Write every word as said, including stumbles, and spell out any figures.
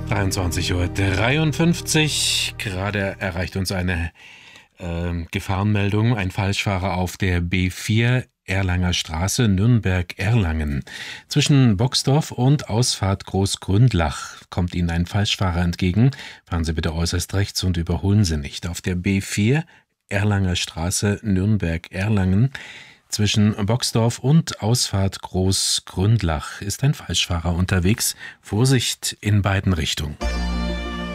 dreiundzwanzig Uhr dreiundfünfzig. Gerade erreicht uns eine äh, Gefahrenmeldung. Ein Falschfahrer auf der B vier Erlanger Straße, Nürnberg-Erlangen. Zwischen Boxdorf und Ausfahrt Großgründlach kommt Ihnen ein Falschfahrer entgegen. Fahren Sie bitte äußerst rechts und überholen Sie nicht. Auf der B vier Erlanger Straße, Nürnberg-Erlangen. Zwischen Boxdorf und Ausfahrt Großgründlach ist ein Falschfahrer unterwegs. Vorsicht in beiden Richtungen.